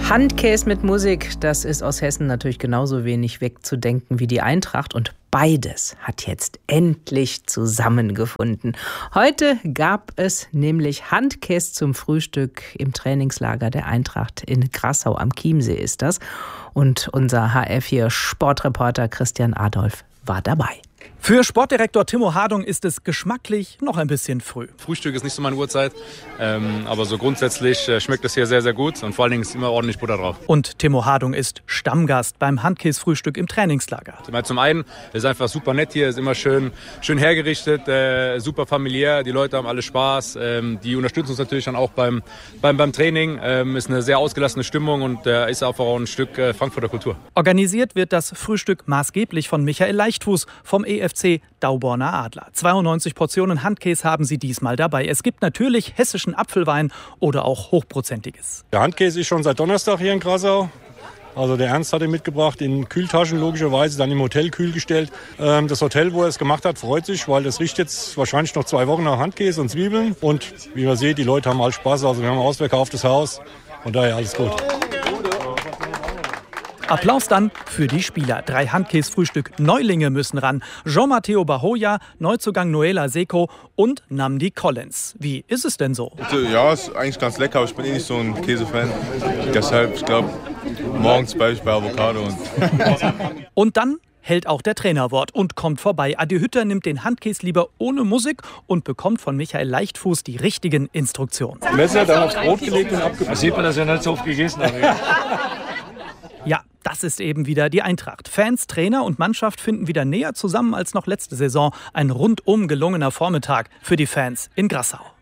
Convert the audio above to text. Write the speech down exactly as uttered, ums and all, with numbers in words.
Handkäse mit Musik, das ist aus Hessen natürlich genauso wenig wegzudenken wie die Eintracht. Und beides hat jetzt endlich zusammengefunden. Heute gab es nämlich Handkäse zum Frühstück im Trainingslager der Eintracht in Grassau am Chiemsee ist das. Und unser H R vier Sportreporter Christian Adolf war dabei. Für Sportdirektor Timo Hardung ist es geschmacklich noch ein bisschen früh. Frühstück ist nicht so meine Uhrzeit, ähm, aber so grundsätzlich äh, schmeckt es hier sehr, sehr gut und vor allen Dingen ist immer ordentlich Butter drauf. Und Timo Hardung ist Stammgast beim Handkäse-Frühstück im Trainingslager. Zum einen ist einfach super nett hier, ist immer schön, schön hergerichtet, äh, super familiär, die Leute haben alle Spaß, ähm, die unterstützen uns natürlich dann auch beim, beim, beim Training, ähm, ist eine sehr ausgelassene Stimmung und äh, ist einfach auch ein Stück äh, Frankfurter Kultur. Organisiert wird das Frühstück maßgeblich von Michael Leichtfuß vom E F C Dauborner Adler. zweiundneunzig Portionen Handkäse haben sie diesmal dabei. Es gibt natürlich hessischen Apfelwein oder auch hochprozentiges. Der Handkäse ist schon seit Donnerstag hier in Grassau. Also der Ernst hat ihn mitgebracht, in Kühltaschen logischerweise, dann im Hotel kühl gestellt. Das Hotel, wo er es gemacht hat, freut sich, weil das riecht jetzt wahrscheinlich noch zwei Wochen nach Handkäse und Zwiebeln. Und wie man sieht, die Leute haben halt Spaß. Also wir haben ein ausverkauftes Haus und daher alles gut. Applaus dann für die Spieler. Drei Handkäse-Frühstück Neulinge müssen ran. Jean-Matteo Bahoya, Neuzugang Noela Seko und Namdi Collins. Wie ist es denn so? Ja, ist eigentlich ganz lecker, aber ich bin eh nicht so ein Käsefan. Deshalb, ich glaube, morgens bleibe ich bei Avocado. Und, und dann hält auch der Trainer Wort und kommt vorbei. Adi Hütter nimmt den Handkäse lieber ohne Musik und bekommt von Michael Leichtfuß die richtigen Instruktionen. Messer, dann aufs Brot gelegt und abgebraten. Da sieht man, dass er nicht so oft gegessen hat. Ja, das ist eben wieder die Eintracht. Fans, Trainer und Mannschaft finden wieder näher zusammen als noch letzte Saison. Ein rundum gelungener Vormittag für die Fans in Grassau.